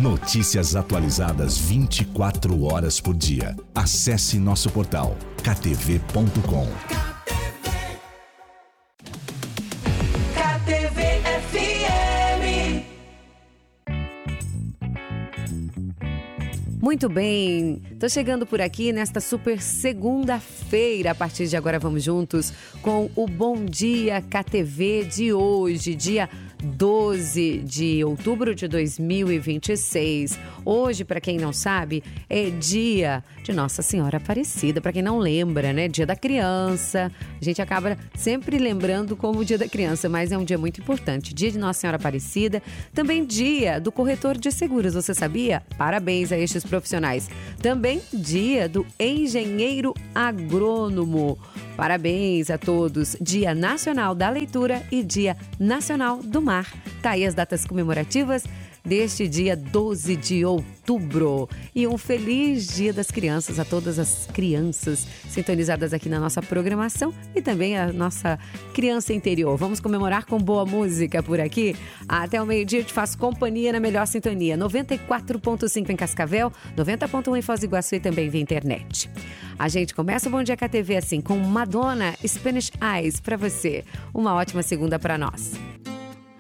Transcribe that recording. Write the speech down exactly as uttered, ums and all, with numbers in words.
Notícias atualizadas vinte e quatro horas por dia. Acesse nosso portal k t v ponto com. K T V F M. Muito bem, tô chegando por aqui nesta super segunda-feira. A partir de agora vamos juntos com o Bom Dia K T V de hoje, dia doze de outubro de dois mil e vinte e seis. Hoje, para quem não sabe, é dia de Nossa Senhora Aparecida. Para quem não lembra, né? Dia da criança. A gente acaba sempre lembrando como o dia da criança, mas é um dia muito importante. Dia de Nossa Senhora Aparecida. Também dia do corretor de seguros. Você sabia? Parabéns a estes profissionais. Também dia do engenheiro agrônomo. Parabéns a todos. Dia Nacional da Leitura e Dia Nacional do Mar. Tá aí as datas comemorativas deste dia doze de outubro. E um feliz Dia das Crianças a todas as crianças sintonizadas aqui na nossa programação e também a nossa criança interior. Vamos comemorar com boa música por aqui. Até o meio-dia eu te faço companhia na melhor sintonia. noventa e quatro ponto cinco em Cascavel, noventa ponto um em Foz do Iguaçu e também via internet. A gente começa o Bom Dia K T V assim, com Madonna, Spanish Eyes, pra você. Uma ótima segunda pra nós.